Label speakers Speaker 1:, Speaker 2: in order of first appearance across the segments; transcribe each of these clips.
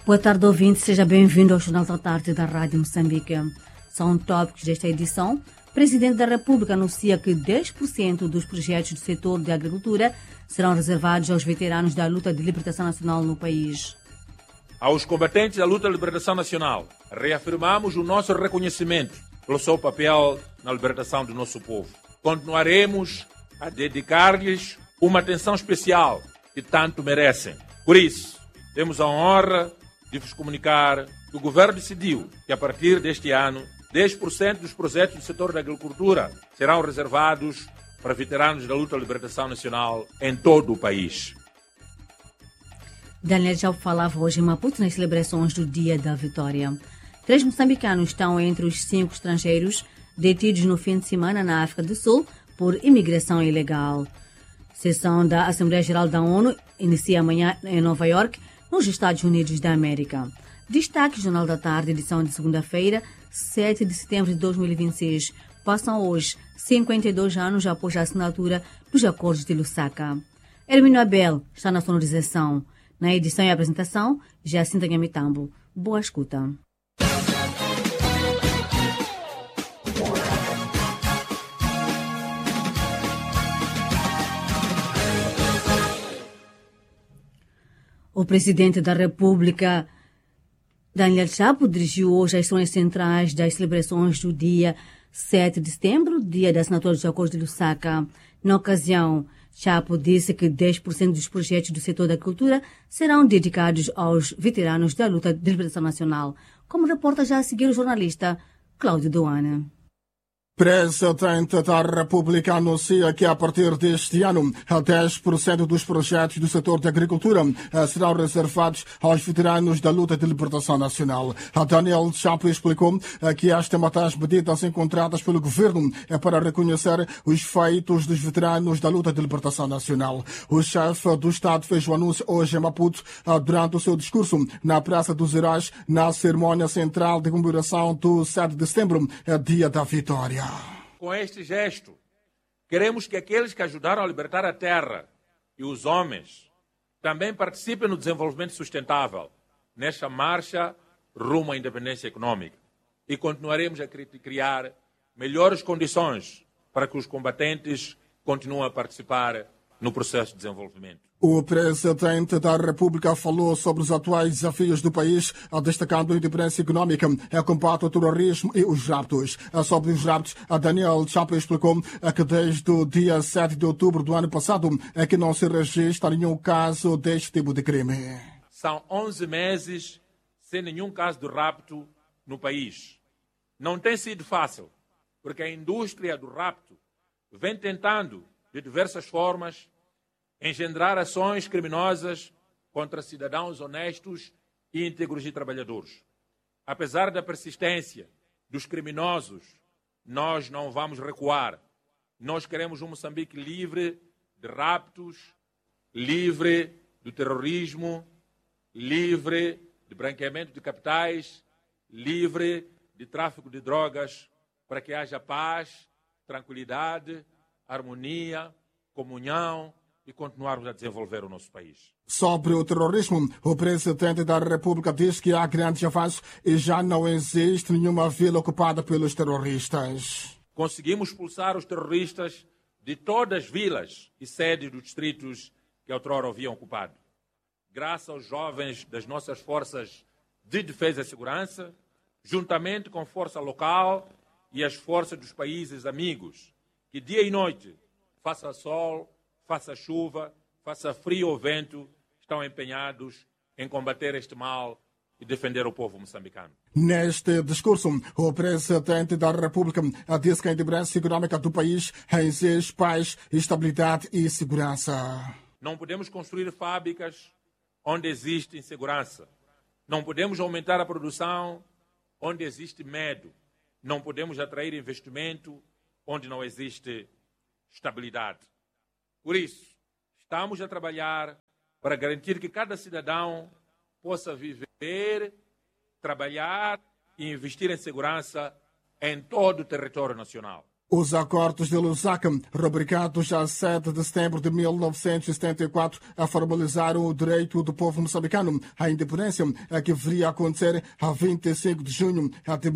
Speaker 1: Boa tarde, ouvinte. Seja bem-vindo ao Jornal da Tarde da Rádio Moçambique. São tópicos desta edição. O Presidente da República anuncia que 10% dos projetos do setor de agricultura serão reservados aos veteranos da luta de libertação nacional no país.
Speaker 2: Aos combatentes da luta de libertação nacional, reafirmamos o nosso reconhecimento pelo seu papel na libertação do nosso povo. Continuaremos a dedicar-lhes uma atenção especial que tanto merecem. Por isso, temos a honra de vos comunicar que o Governo decidiu que, a partir deste ano, 10% dos projetos do setor da agricultura serão reservados para veteranos da luta de libertação nacional em todo o país.
Speaker 1: Daniel já falava hoje em Maputo nas celebrações do Dia da Vitória. 3 moçambicanos estão entre os 5 estrangeiros detidos no fim de semana na África do Sul por imigração ilegal. A sessão da Assembleia Geral da ONU inicia amanhã em Nova York, nos Estados Unidos da América. Destaque Jornal da Tarde, edição de segunda-feira, 7 de setembro de 2026. Passam hoje 52 anos após a assinatura dos Acordos de Lusaka. Hermínio Abel está na sonorização. Na edição e apresentação, Jacinta Nhamitambo. Boa escuta. O Presidente da República, Daniel Chapo, dirigiu hoje as sessões centrais das celebrações do dia 7 de setembro, dia da assinatura dos Acordos de Lusaka. Na ocasião, Chapo disse que 10% dos projetos do setor da cultura serão dedicados aos veteranos da luta de libertação nacional, como reporta já a seguir o jornalista Cláudio Doana.
Speaker 3: Presidente da República anuncia que a partir deste ano 10% dos projetos do setor da agricultura serão reservados aos veteranos da luta de libertação nacional. Daniel Chapo explicou que esta é uma das medidas encontradas pelo governo para reconhecer os feitos dos veteranos da luta de libertação nacional. O chefe do Estado fez o anúncio hoje em Maputo durante o seu discurso na Praça dos Heróis, na cerimônia central de comemoração do 7 de setembro, Dia da Vitória.
Speaker 2: Com este gesto, queremos que aqueles que ajudaram a libertar a terra e os homens também participem no desenvolvimento sustentável, nesta marcha rumo à independência econômica. E continuaremos a criar melhores condições para que os combatentes continuem a participar no processo de desenvolvimento.
Speaker 3: O Presidente da República falou sobre os atuais desafios do país, destacando a independência econômica, o combate ao terrorismo e os raptos. Sobre os raptos, Daniel Chapo explicou que desde o dia 7 de outubro do ano passado é que não se registra nenhum caso deste tipo de crime.
Speaker 2: São 11 meses sem nenhum caso de rapto no país. Não tem sido fácil, porque a indústria do rapto vem tentando, de diversas formas, engendrar ações criminosas contra cidadãos honestos e íntegros e trabalhadores. Apesar da persistência dos criminosos, nós não vamos recuar. Nós queremos um Moçambique livre de raptos, livre do terrorismo, livre de branqueamento de capitais, livre de tráfico de drogas, para que haja paz, tranquilidade, harmonia, comunhão, e continuarmos a desenvolver o nosso país.
Speaker 3: Sobre o terrorismo, o Presidente da República diz que há grandes avanços e já não existe nenhuma vila ocupada pelos terroristas.
Speaker 2: Conseguimos expulsar os terroristas de todas as vilas e sedes dos distritos que outrora haviam ocupado. Graças aos jovens das nossas forças de defesa e segurança, juntamente com a força local e as forças dos países amigos, que dia e noite, faça sol, faça chuva, faça frio ou vento, estão empenhados em combater este mal e defender o povo moçambicano.
Speaker 3: Neste discurso, o Presidente da República disse que a independência econômica do país exige paz, estabilidade e segurança.
Speaker 2: Não podemos construir fábricas onde existe insegurança. Não podemos aumentar a produção onde existe medo. Não podemos atrair investimento onde não existe estabilidade. Por isso, estamos a trabalhar para garantir que cada cidadão possa viver, trabalhar e investir em segurança em todo o território nacional.
Speaker 3: Os acordos de Lusaka, rubricados a 7 de setembro de 1974, formalizaram o direito do povo moçambicano à independência, que viria a acontecer a 25 de junho de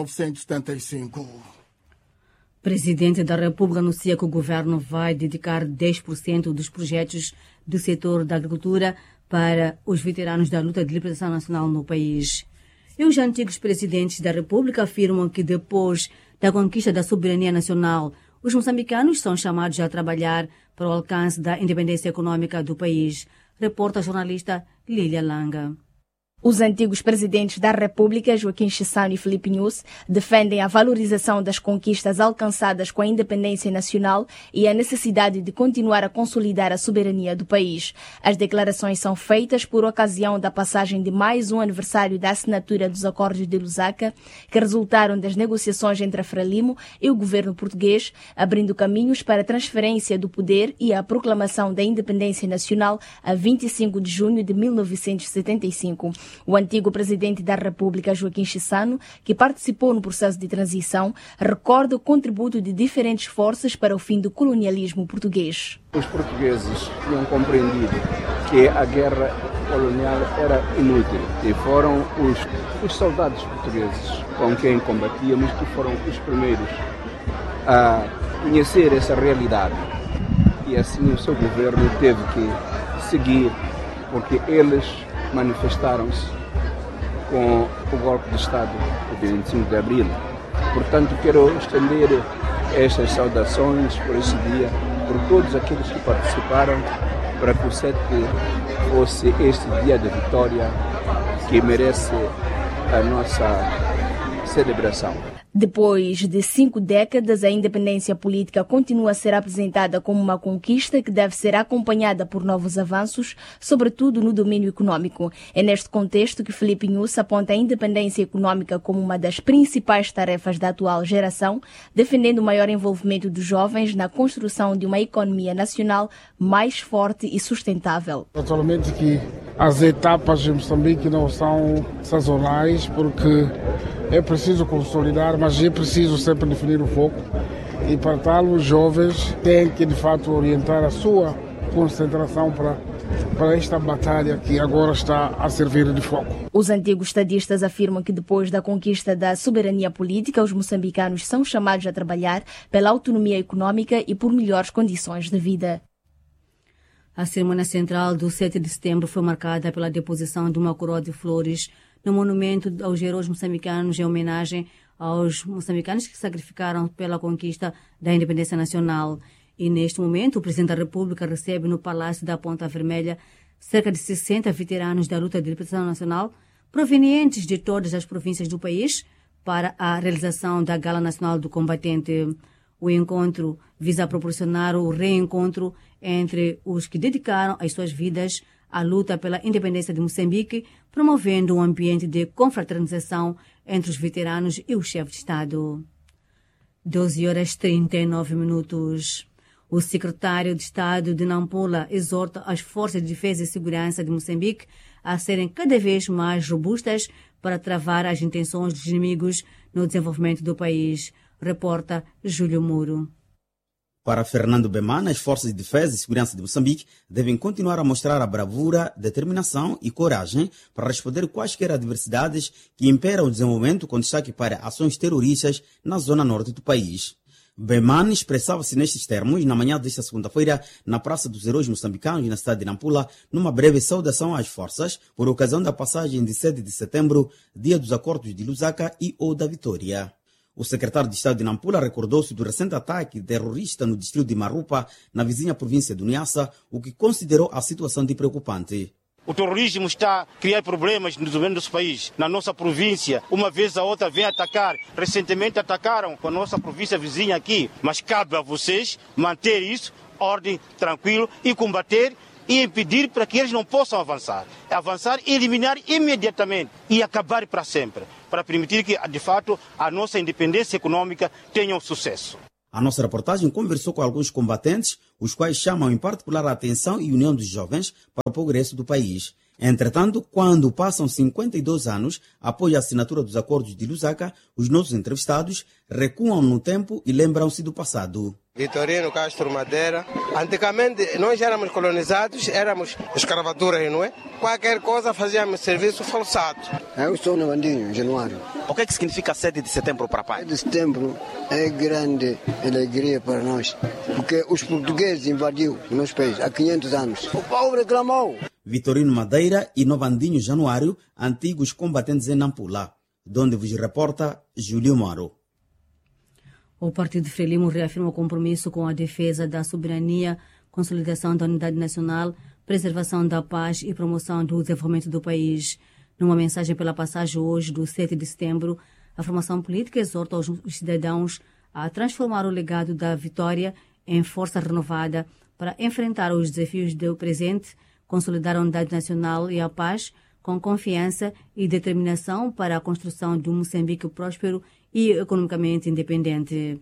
Speaker 3: 1975. O
Speaker 1: Presidente da República anuncia que o governo vai dedicar 10% dos projetos do setor da agricultura para os veteranos da luta de libertação nacional no país. E os antigos presidentes da República afirmam que depois da conquista da soberania nacional, os moçambicanos são chamados a trabalhar para o alcance da independência econômica do país. Reporta a jornalista Lília Langa.
Speaker 4: Os antigos presidentes da República, Joaquim Chissano e Filipe Nyusi, defendem a valorização das conquistas alcançadas com a independência nacional e a necessidade de continuar a consolidar a soberania do país. As declarações são feitas por ocasião da passagem de mais um aniversário da assinatura dos Acordos de Lusaka, que resultaram das negociações entre a Frelimo e o governo português, abrindo caminhos para a transferência do poder e a proclamação da independência nacional a 25 de junho de 1975. O antigo presidente da República, Joaquim Chissano, que participou no processo de transição, recorda o contributo de diferentes forças para o fim do colonialismo português.
Speaker 5: Os portugueses tinham compreendido que a guerra colonial era inútil e foram os soldados portugueses com quem combatíamos que foram os primeiros a conhecer essa realidade. E assim o seu governo teve que seguir, porque eles manifestaram-se com o golpe de Estado de 25 de abril. Portanto, quero estender estas saudações por esse dia, por todos aqueles que participaram, para que o 7 fosse este dia de vitória que merece a nossa celebração.
Speaker 4: Depois de 5 décadas, a independência política continua a ser apresentada como uma conquista que deve ser acompanhada por novos avanços, sobretudo no domínio econômico. É neste contexto que Filipe Nyusi aponta a independência econômica como uma das principais tarefas da atual geração, defendendo o maior envolvimento dos jovens na construção de uma economia nacional mais forte e sustentável.
Speaker 6: Naturalmente que as etapas em Moçambique não são sazonais, porque é preciso consolidar, mas é preciso sempre definir o foco. E para tal, os jovens têm que, de fato, orientar a sua concentração para esta batalha que agora está a servir de foco.
Speaker 4: Os antigos estadistas afirmam que depois da conquista da soberania política, os moçambicanos são chamados a trabalhar pela autonomia econômica e por melhores condições de vida.
Speaker 1: A cerimônia central do 7 de setembro foi marcada pela deposição de uma coroa de flores no monumento aos heróis moçambicanos em homenagem aos moçambicanos que sacrificaram pela conquista da independência nacional. E neste momento, o Presidente da República recebe no Palácio da Ponta Vermelha cerca de 60 veteranos da luta de libertação nacional provenientes de todas as províncias do país para a realização da Gala Nacional do Combatente. O encontro visa proporcionar o reencontro entre os que dedicaram as suas vidas à luta pela independência de Moçambique, promovendo um ambiente de confraternização entre os veteranos e o chefe de Estado. 12h39. O secretário de Estado de Nampula exorta as forças de defesa e segurança de Moçambique a serem cada vez mais robustas para travar as intenções dos inimigos no desenvolvimento do país. Reporta Júlio Muro.
Speaker 7: Para Fernando Bemana, as forças de defesa e segurança de Moçambique devem continuar a mostrar a bravura, determinação e coragem para responder quaisquer adversidades que imperam o desenvolvimento, com destaque para ações terroristas na zona norte do país. Bemana expressava-se nestes termos na manhã desta segunda-feira na Praça dos Heróis Moçambicanos, na cidade de Nampula, numa breve saudação às forças por ocasião da passagem de 7 de setembro, dia dos Acordos de Lusaka e ou da Vitória. O secretário de Estado de Nampula recordou-se do recente ataque terrorista no distrito de Marupa, na vizinha província de Niassa, o que considerou a situação de preocupante.
Speaker 8: O terrorismo está a criar problemas no desenvolvimento do nosso país, na nossa província. Uma vez a outra vem atacar. Recentemente atacaram a nossa província vizinha aqui. Mas cabe a vocês manter isso, ordem, tranquilo, e combater e impedir para que eles não possam avançar. Avançar e eliminar imediatamente e acabar para sempre, para permitir que, de fato, a nossa independência econômica tenha um sucesso.
Speaker 7: A nossa reportagem conversou com alguns combatentes, os quais chamam em particular a atenção e união dos jovens para o progresso do país. Entretanto, quando passam 52 anos após a assinatura dos acordos de Lusaka, os nossos entrevistados recuam no tempo e lembram-se do passado.
Speaker 9: Vitorino Castro Madeira. Antigamente nós éramos colonizados, éramos escravaturas, não é? Qualquer coisa fazíamos serviço forçado.
Speaker 10: Eu estou no Vandinho, Januário.
Speaker 11: O que que significa 7 de setembro para a paz?
Speaker 10: 7 de setembro é grande alegria para nós, porque os portugueses invadiram o nosso país há 500 anos. O povo reclamou.
Speaker 7: Vitorino Madeira e Novandinho Januário, antigos combatentes em Nampula, donde vos reporta Júlio Maro.
Speaker 1: O Partido Frelimo reafirma o compromisso com a defesa da soberania, consolidação da unidade nacional, preservação da paz e promoção do desenvolvimento do país. Numa mensagem pela passagem hoje do 7 de setembro, a formação política exorta os cidadãos a transformar o legado da vitória em força renovada para enfrentar os desafios do presente, consolidar a unidade nacional e a paz com confiança e determinação para a construção de um Moçambique próspero e economicamente independente.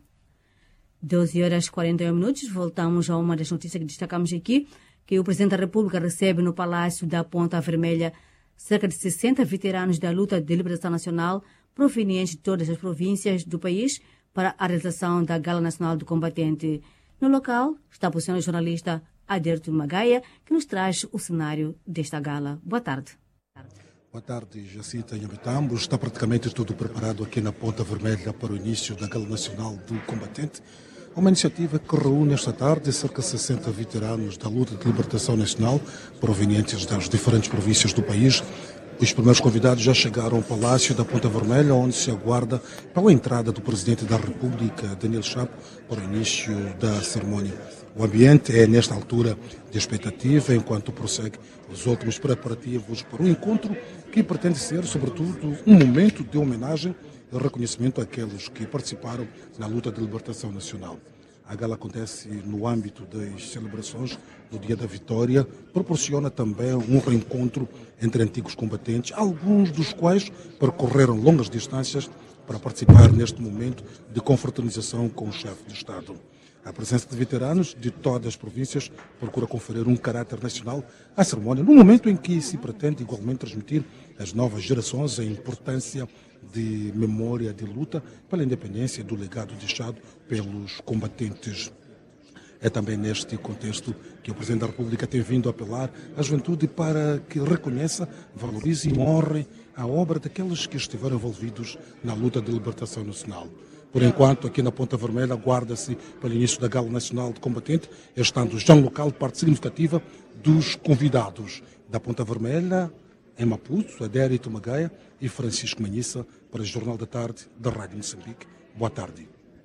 Speaker 1: 12h41, voltamos a uma das notícias que destacamos aqui, que o Presidente da República recebe no Palácio da Ponta Vermelha cerca de 60 veteranos da luta de libertação nacional provenientes de todas as províncias do país para a realização da Gala Nacional do Combatente. No local está posicionado o jornalista Aderto Magaia, que nos traz o cenário desta gala. Boa tarde.
Speaker 12: Boa tarde, Jacita Nhamitambo. Está praticamente tudo preparado aqui na Ponta Vermelha para o início da Gala Nacional do Combatente. Uma iniciativa que reúne esta tarde cerca de 60 veteranos da luta de libertação nacional provenientes das diferentes províncias do país. Os primeiros convidados já chegaram ao Palácio da Ponta Vermelha, onde se aguarda pela entrada do Presidente da República, Daniel Chapo, para o início da cerimónia. O ambiente é, nesta altura, de expectativa, enquanto prossegue os últimos preparativos para o encontro, que pretende ser, sobretudo, um momento de homenagem e reconhecimento àqueles que participaram na luta de libertação nacional. A gala acontece no âmbito das celebrações do Dia da Vitória, proporciona também um reencontro entre antigos combatentes, alguns dos quais percorreram longas distâncias para participar neste momento de confraternização com o chefe de Estado. A presença de veteranos de todas as províncias procura conferir um caráter nacional à cerimónia, no momento em que se pretende igualmente transmitir às novas gerações a importância de memória de luta pela independência do legado deixado pelos combatentes. É também neste contexto que o Presidente da República tem vindo a apelar à juventude para que reconheça, valorize e honre a obra daqueles que estiveram envolvidos na luta de libertação nacional. Por enquanto, aqui na Ponta Vermelha, aguarda-se para o início da Gala Nacional de Combatente, estando já no local parte significativa dos convidados da Ponta Vermelha, em Maputo, Adérito Magaia e Francisco Manhissa, para o Jornal da Tarde da Rádio Moçambique. Boa tarde.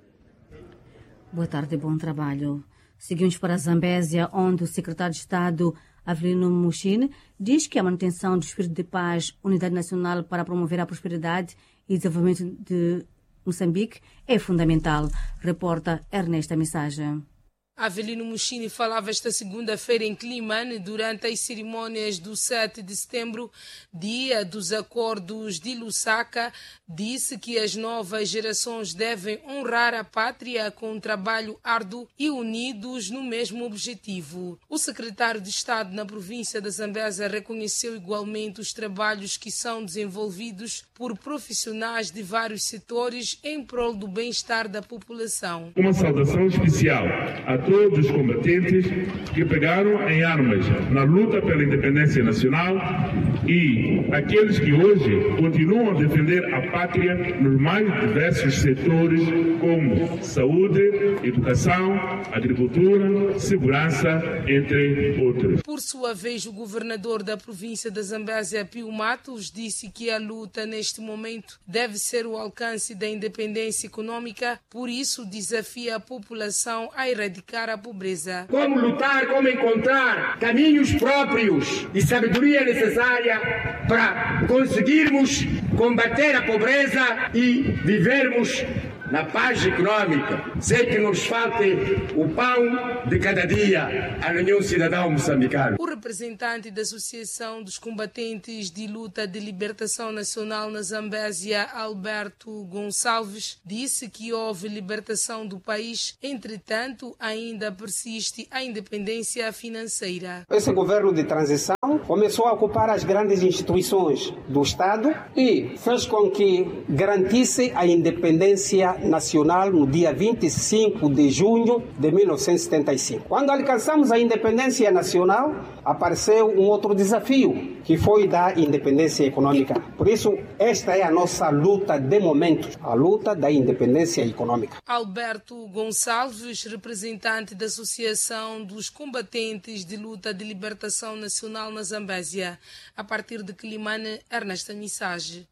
Speaker 1: Boa tarde e bom trabalho. Seguimos para a Zambésia, onde o secretário de Estado, Avelino Mushine, diz que a manutenção do espírito de paz, unidade nacional para promover a prosperidade e desenvolvimento de Moçambique é fundamental. Reporta Ernesta Mensagem.
Speaker 13: Avelino Mushine falava esta segunda-feira em Climane durante as cerimônias do 7 de setembro, dia dos acordos de Lusaka. Disse que as novas gerações devem honrar a pátria com um trabalho árduo e unidos no mesmo objetivo. O secretário de Estado na província da Zambésia reconheceu igualmente os trabalhos que são desenvolvidos por profissionais de vários setores em prol do bem-estar da população.
Speaker 14: Uma saudação especial a todos os combatentes que pegaram em armas na luta pela independência nacional e aqueles que hoje continuam a defender a pátria nos mais diversos setores como saúde, educação, agricultura, segurança, entre outros.
Speaker 13: Por sua vez, o governador da província da Zambésia, Pio Matos, disse que a luta neste momento deve ser o alcance da independência econômica, por isso desafia a população a erradicar a pobreza.
Speaker 15: Como lutar, como encontrar caminhos próprios e sabedoria necessária para conseguirmos combater a pobreza e vivermos na paz econômica, sem que nos falte o pão de cada dia a nenhum cidadão moçambicano.
Speaker 13: O representante da Associação dos Combatentes de Luta de Libertação Nacional na Zambésia, Alberto Gonçalves, disse que houve libertação do país, entretanto, ainda persiste a independência financeira.
Speaker 16: Esse governo de transição começou a ocupar as grandes instituições do Estado e fez com que garantisse a independência nacional no dia 25 de junho de 1975. Quando alcançamos a independência nacional, apareceu um outro desafio, que foi da independência econômica. Por isso, esta é a nossa luta de momento, a luta da independência econômica.
Speaker 13: Alberto Gonçalves, representante da Associação dos Combatentes de Luta de Libertação Nacional na Zambésia, a partir de Quilimane, Ernesta Missage.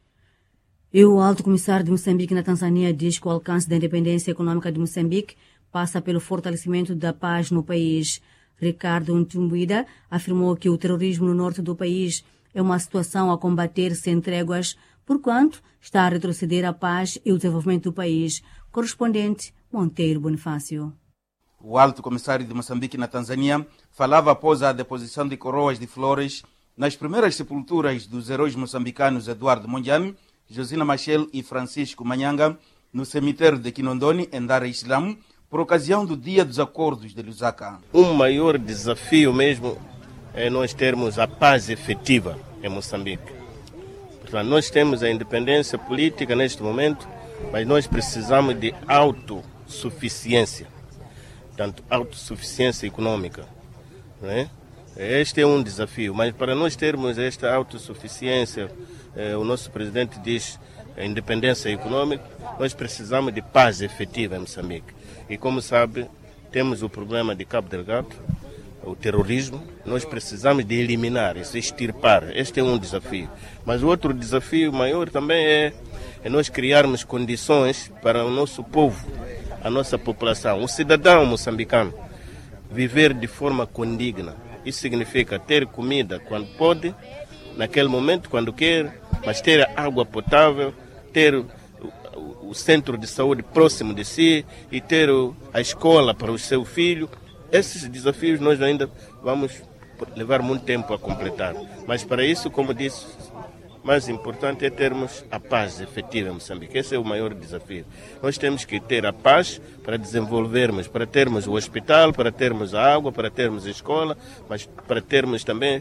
Speaker 1: E o alto comissário de Moçambique na Tanzânia diz que o alcance da independência econômica de Moçambique passa pelo fortalecimento da paz no país. Ricardo Ntumbuida afirmou que o terrorismo no norte do país é uma situação a combater sem tréguas, porquanto está a retroceder a paz e o desenvolvimento do país. Correspondente Monteiro Bonifácio.
Speaker 17: O alto comissário de Moçambique na Tanzânia falava após a deposição de coroas de flores nas primeiras sepulturas dos heróis moçambicanos Eduardo Mondlane, Josina Machel e Francisco Manhanga, no cemitério de Kinondoni, em Dar es Salaam, por ocasião do Dia dos Acordos de Lusaka.
Speaker 18: O maior desafio mesmo é nós termos a paz efetiva em Moçambique. Portanto, nós temos a independência política neste momento, mas nós precisamos de autossuficiência, portanto, autossuficiência econômica, não é? Este é um desafio, mas para nós termos esta autossuficiência, o nosso presidente diz a independência econômica, nós precisamos de paz efetiva em Moçambique. E como sabe, temos o problema de Cabo Delgado, o terrorismo, nós precisamos de eliminar, extirpar. Este é um desafio. Mas o outro desafio maior também é nós criarmos condições para o nosso povo, a nossa população, o cidadão moçambicano, viver de forma condigna. Isso significa ter comida quando pode, naquele momento, quando quer, mas ter água potável, ter o centro de saúde próximo de si e ter a escola para o seu filho. Esses desafios nós ainda vamos levar muito tempo a completar. Mas para isso, como disse, mais importante é termos a paz efetiva em Moçambique. Esse é o maior desafio. Nós temos que ter a paz para desenvolvermos, para termos o hospital, para termos a água, para termos a escola, mas para termos também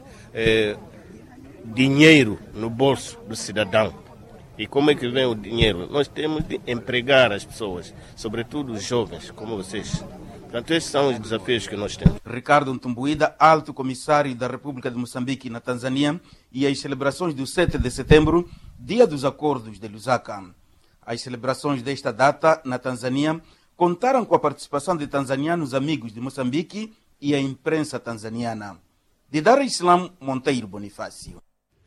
Speaker 18: dinheiro no bolso do cidadão. E como é que vem o dinheiro? Nós temos de empregar as pessoas, sobretudo os jovens, como vocês. Portanto, esses são os desafios que nós temos.
Speaker 17: Ricardo Ntumbuida, alto comissário da República de Moçambique na Tanzânia, e as celebrações do 7 de setembro, Dia dos Acordos de Lusaka. As celebrações desta data na Tanzânia contaram com a participação de tanzanianos amigos de Moçambique e a imprensa tanzaniana. De Dar es Salaam, Monteiro Bonifácio.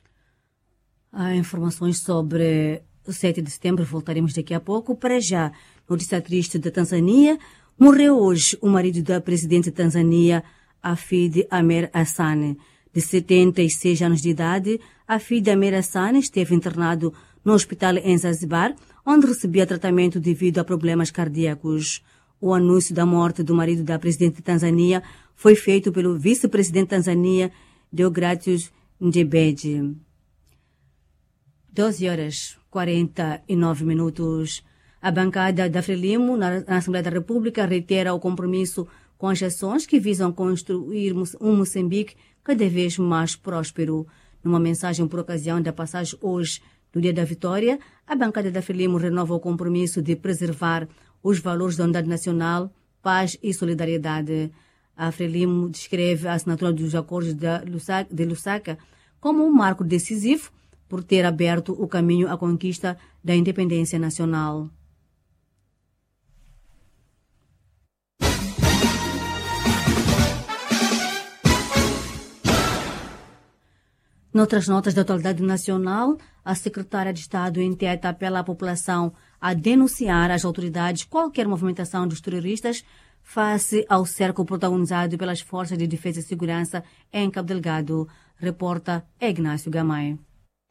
Speaker 1: Há informações sobre o 7 de setembro, voltaremos daqui a pouco. Para já, notícia triste da Tanzânia. Morreu hoje o marido da presidente da Tanzânia, Hafidh Amer Hassan. De 76 anos de idade, Hafidh Amer Hassan esteve internado no hospital em Zanzibar, onde recebia tratamento devido a problemas cardíacos. O anúncio da morte do marido da presidente da Tanzânia foi feito pelo vice-presidente da Tanzânia, Deogratius Ndjebedje. 12h49. A bancada da Frelimo, na Assembleia da República, reitera o compromisso com as ações que visam construir um Moçambique cada vez mais próspero. Numa mensagem por ocasião da passagem hoje do Dia da Vitória, a bancada da Frelimo renova o compromisso de preservar os valores da unidade nacional, paz e solidariedade. A Frelimo descreve a assinatura dos acordos de Lusaka como um marco decisivo por ter aberto o caminho à conquista da independência nacional. Noutras notas da atualidade nacional, a secretária de Estado em Teta apela à população a denunciar às autoridades qualquer movimentação dos terroristas face ao cerco protagonizado pelas Forças de Defesa e Segurança em Cabo Delgado, reporta Ignácio Gamay.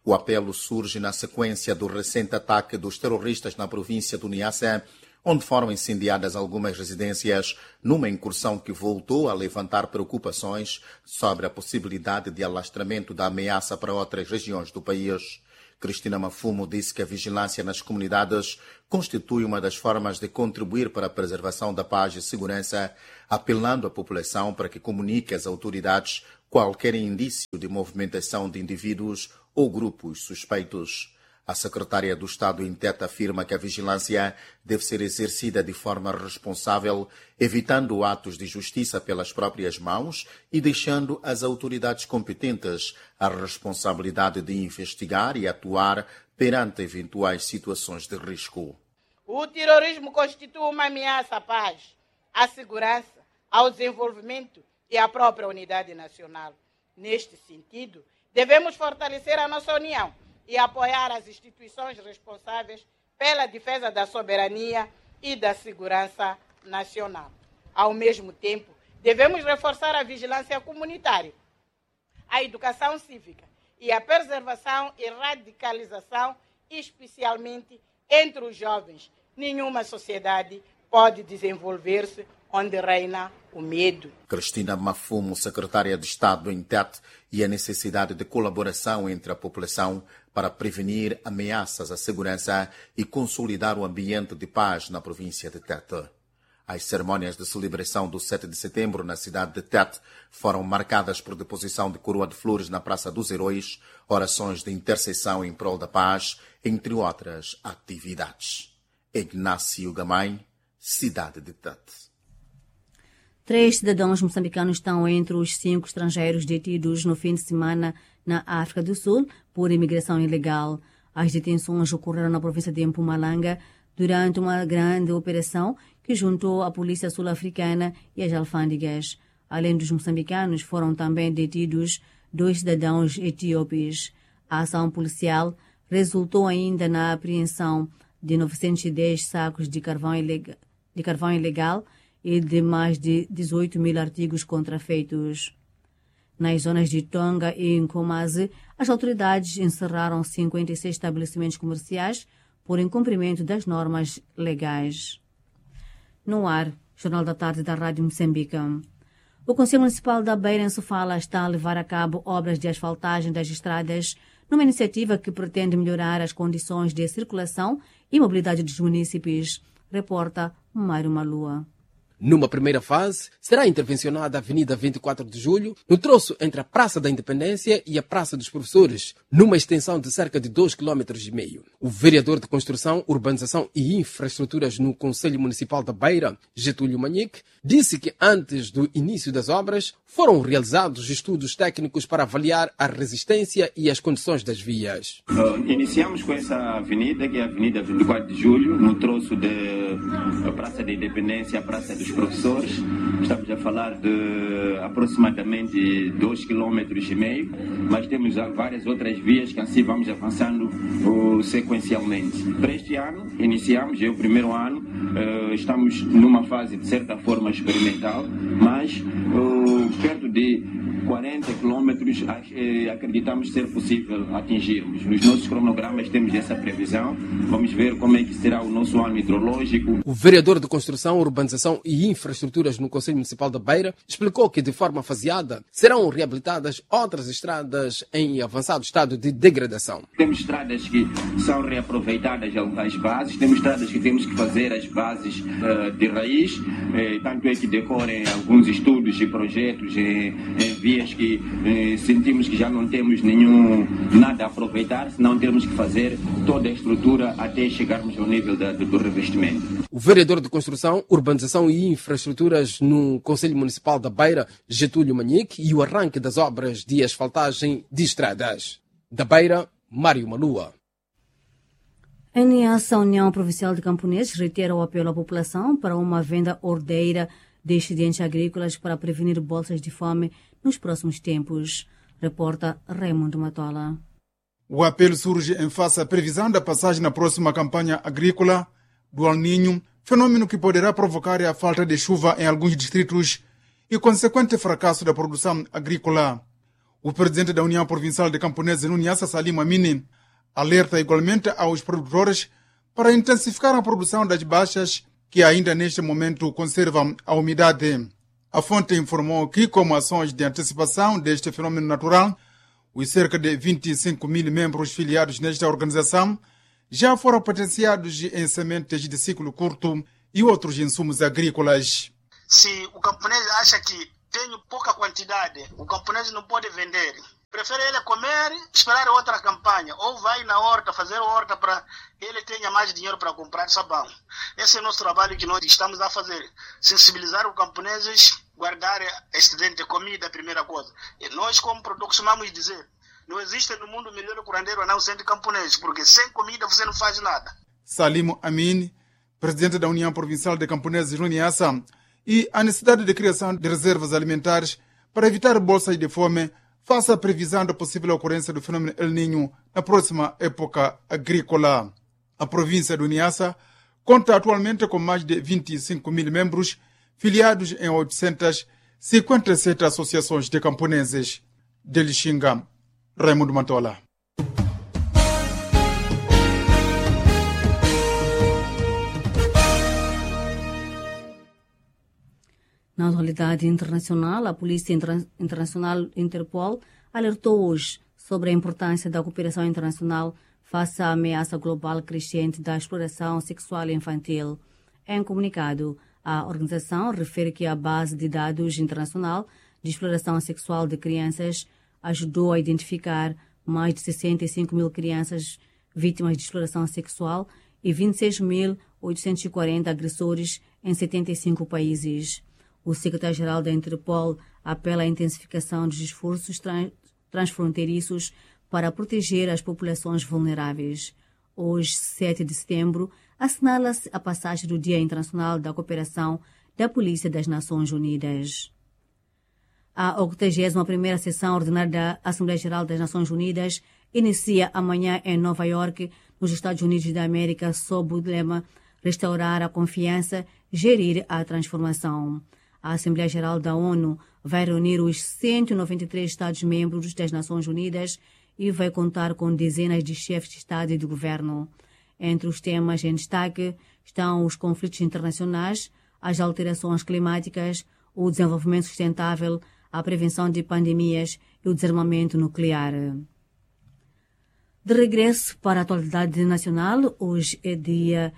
Speaker 19: O apelo surge na sequência do recente ataque dos terroristas na província do Niassa, onde foram incendiadas algumas residências, numa incursão que voltou a levantar preocupações sobre a possibilidade de alastramento da ameaça para outras regiões do país. Cristina Mafumo disse que a vigilância nas comunidades constitui uma das formas de contribuir para a preservação da paz e segurança, apelando à população para que comunique às autoridades qualquer indício de movimentação de indivíduos ou grupos suspeitos. A secretária do Estado em Tete afirma que a vigilância deve ser exercida de forma responsável, evitando atos de justiça pelas próprias mãos e deixando às autoridades competentes a responsabilidade de investigar e atuar perante eventuais situações de risco.
Speaker 20: O terrorismo constitui uma ameaça à paz, à segurança, ao desenvolvimento e à própria unidade nacional. Neste sentido, devemos fortalecer a nossa união e apoiar as instituições responsáveis pela defesa da soberania e da segurança nacional. Ao mesmo tempo, devemos reforçar a vigilância comunitária, a educação cívica e a preservação e radicalização, especialmente entre os jovens. Nenhuma sociedade pode desenvolver-se onde reina o medo.
Speaker 19: Cristina Mafumo, secretária de Estado em Tete, e a necessidade de colaboração entre a população para prevenir ameaças à segurança e consolidar o ambiente de paz na província de Tete. As cerimônias de celebração do 7 de setembro na cidade de Tete foram marcadas por deposição de coroa de flores na Praça dos Heróis, orações de intercessão em prol da paz, entre outras atividades. Ignácio Gamay, cidade de Tete.
Speaker 1: 3 cidadãos moçambicanos estão entre os 5 estrangeiros detidos no fim de semana na África do Sul por imigração ilegal. As detenções ocorreram na província de Mpumalanga durante uma grande operação que juntou a polícia sul-africana e as alfândegas. Além dos moçambicanos, foram também detidos 2 cidadãos etíopes. A ação policial resultou ainda na apreensão de 910 sacos de carvão ilegal e de mais de 18 mil artigos contrafeitos. Nas zonas de Tonga e Nkomazi, as autoridades encerraram 56 estabelecimentos comerciais por incumprimento das normas legais. No ar, Jornal da Tarde da Rádio Moçambique. O Conselho Municipal da Beira, em Sofala, está a levar a cabo obras de asfaltagem das estradas, numa iniciativa que pretende melhorar as condições de circulação e mobilidade dos munícipes. Reporta Mário Malua.
Speaker 21: Numa primeira fase, será intervencionada a Avenida 24 de Julho, no troço entre a Praça da Independência e a Praça dos Professores, numa extensão de cerca de 2,5 km. O vereador de Construção, Urbanização e Infraestruturas no Conselho Municipal da Beira, Getúlio Manique, disse que antes do início das obras foram realizados estudos técnicos para avaliar a resistência e as condições das vias.
Speaker 22: Iniciamos com essa avenida, que é a Avenida 24 de Julho, no troço da Praça da Independência à Praça dos Professores. Estamos a falar de aproximadamente 2,5 km, mas temos várias outras vias que assim vamos avançando sequencialmente. Para este ano, iniciamos, é o primeiro ano, estamos numa fase de certa forma experimental, mas perto de 40 quilômetros acreditamos ser possível atingirmos. Nos nossos cronogramas temos essa previsão. Vamos ver como é que será o nosso ano hidrológico.
Speaker 21: O vereador de Construção, Urbanização e Infraestruturas no Conselho Municipal da Beira explicou que de forma faseada serão reabilitadas outras estradas em avançado estado de degradação.
Speaker 22: Temos estradas que são reaproveitadas as bases, temos estradas que temos que fazer as bases de raiz, tanto é que decorrem alguns estudos e projetos em vias que sentimos que já não temos nada a aproveitar, senão temos que fazer toda a estrutura até chegarmos ao nível do revestimento.
Speaker 21: O vereador de Construção, Urbanização e Infraestruturas no Conselho Municipal da Beira, Getúlio Manique, e o arranque das obras de asfaltagem de estradas. Da Beira, Mário Malua.
Speaker 1: A Niassa, a União Provincial de Camponeses, reitera o apelo à população para uma venda ordeira de excedentes agrícolas para prevenir bolsas de fome nos próximos tempos. Reporta Raimundo Matola.
Speaker 23: O apelo surge em face à previsão da passagem na próxima campanha agrícola do El Niño, fenômeno que poderá provocar a falta de chuva em alguns distritos e consequente fracasso da produção agrícola. O presidente da União Provincial de Camponeses no Niassa, Salim Amini, alerta igualmente aos produtores para intensificar a produção das baixas que ainda neste momento conservam a umidade. A fonte informou que, como ações de antecipação deste fenômeno natural, os cerca de 25 mil membros filiados nesta organização já foram potenciados em sementes de ciclo curto e outros insumos agrícolas.
Speaker 2: Se o camponês acha que tem pouca quantidade, o camponês não pode vender. Prefere ele comer e esperar outra campanha. Ou vai na horta, fazer horta para ele tenha mais dinheiro para comprar sabão. Esse é o nosso trabalho que nós estamos a fazer. Sensibilizar os camponeses, guardar excedente de comida, a primeira coisa. E nós, como produtores, costumamos dizer, não existe no mundo melhor curandeiro a não ser de camponês, porque sem comida você não faz nada.
Speaker 23: Salim Amin, presidente da União Provincial de Camponeses no Niassa, e a necessidade de criação de reservas alimentares para evitar bolsas de fome face à previsão da possível ocorrência do fenômeno El Niño na próxima época agrícola. A província do Niassa conta atualmente com mais de 25 mil membros, filiados em 857 associações de camponeses. De Lixinga, Raimundo Mantola.
Speaker 1: Na atualidade internacional, a Polícia Internacional Interpol alertou hoje sobre a importância da cooperação internacional face à ameaça global crescente da exploração sexual infantil. Em comunicado, a organização refere que a base de dados internacional de exploração sexual de crianças ajudou a identificar mais de 65 mil crianças vítimas de exploração sexual e 26.840 agressores em 75 países. O secretário-geral da Interpol apela à intensificação dos esforços transfronteiriços para proteger as populações vulneráveis. Hoje, 7 de setembro, assinala-se a passagem do Dia Internacional da Cooperação da Polícia das Nações Unidas. A 81ª sessão ordinária da Assembleia Geral das Nações Unidas inicia amanhã em Nova York, nos Estados Unidos da América, sob o lema Restaurar a Confiança, Gerir a Transformação. A Assembleia Geral da ONU vai reunir os 193 Estados-membros das Nações Unidas e vai contar com dezenas de chefes de Estado e de Governo. Entre os temas em destaque estão os conflitos internacionais, as alterações climáticas, o desenvolvimento sustentável, a prevenção de pandemias e o desarmamento nuclear. De regresso para a atualidade nacional, hoje é dia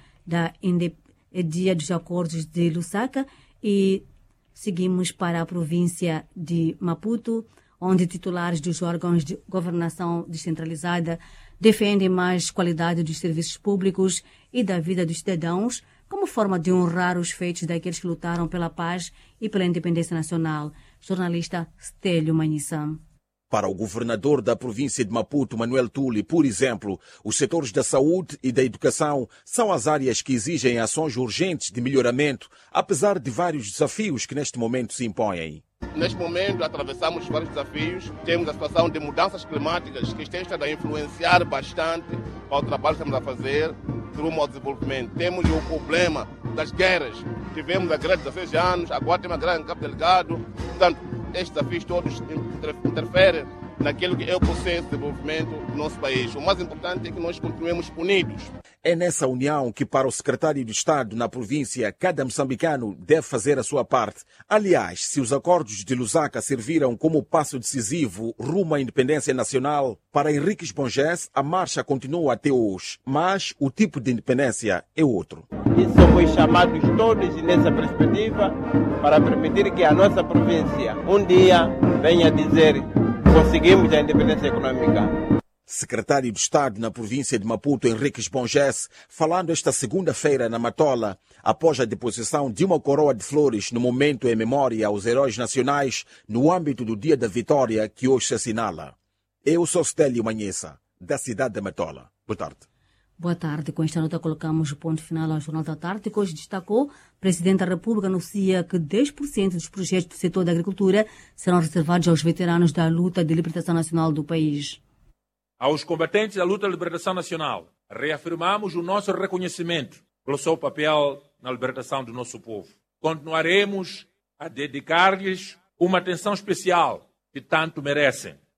Speaker 1: dos Acordos de Lusaka e seguimos para a província de Maputo, onde titulares dos órgãos de governação descentralizada defendem mais qualidade dos serviços públicos e da vida dos cidadãos como forma de honrar os feitos daqueles que lutaram pela paz e pela independência nacional. Jornalista Stélio Manissa.
Speaker 3: Para o governador da província de Maputo, Manuel Tuli, por exemplo, os setores da saúde e da educação são as áreas que exigem ações urgentes de melhoramento, apesar de vários desafios que neste momento se impõem.
Speaker 5: Neste momento, atravessamos vários desafios. Temos a situação de mudanças climáticas que estão a influenciar bastante para o trabalho que estamos a fazer rumo ao desenvolvimento. Temos o problema das guerras. Tivemos a guerra de 16 anos, agora temos a guerra em Cabo Delgado. Portanto, estes desafios todos interferem naquilo que é o processo de desenvolvimento do nosso país. O mais importante é que nós continuemos unidos.
Speaker 3: É nessa união que, para o secretário de Estado na província, cada moçambicano deve fazer a sua parte. Aliás, se os acordos de Lusaka serviram como passo decisivo rumo à independência nacional, para Henriques Bongés, a marcha continua até hoje. Mas o tipo de independência é outro.
Speaker 24: E somos chamados todos nessa perspectiva para permitir que a nossa província um dia venha dizer: conseguimos a independência econômica.
Speaker 3: Secretário de Estado na província de Maputo, Henriques Bongés, falando esta segunda-feira na Matola, após a deposição de uma coroa de flores no momento em memória aos heróis nacionais no âmbito do Dia da Vitória que hoje se assinala. Eu sou Stélio Manhessa, da cidade de Matola. Boa tarde.
Speaker 1: Boa tarde. Com esta nota colocamos o ponto final ao Jornal da Tarde, que hoje destacou: o Presidente da República anuncia que 10% dos projetos do setor da agricultura serão reservados aos veteranos da luta de libertação nacional do país.
Speaker 25: Aos combatentes da luta de libertação nacional, reafirmamos o nosso reconhecimento pelo seu papel na libertação do nosso povo. Continuaremos a dedicar-lhes uma atenção especial que tanto merecem.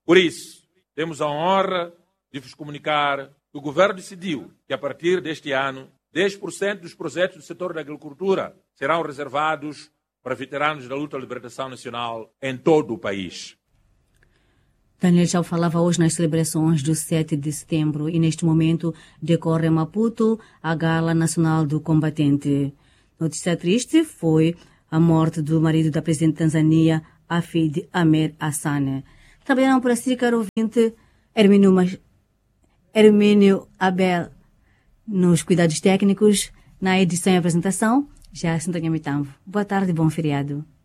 Speaker 25: Por isso, temos a honra de vos comunicar que o Governo decidiu que, a partir deste ano, 10% dos projetos do setor da agricultura serão reservados para veteranos da luta à libertação nacional em todo o país.
Speaker 1: Daniel já falava hoje nas celebrações do 7 de setembro e, neste momento, decorre em Maputo a Gala Nacional do Combatente. Notícia triste foi a morte do marido da presidente da Tanzânia, Hafid Amer Hassan. Trabalharam por assim, caro ouvinte, Hermínio Abel nos cuidados técnicos, na edição e apresentação, já Sintonia Mitambo. Boa tarde e bom feriado.